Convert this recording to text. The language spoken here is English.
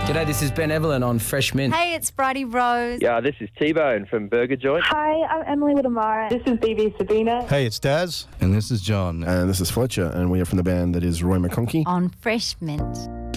G'day, this is Ben Evelyn on Fresh Mint. Hey, it's Bridie Rose. Yeah, this is T-Bone from Burger Joint. Hi, I'm Emily with Amara. This is BB Sabina. Hey, it's Daz. And this is John. And this is Fletcher, and we are from the band that is Roy McConkey. On Fresh Mint.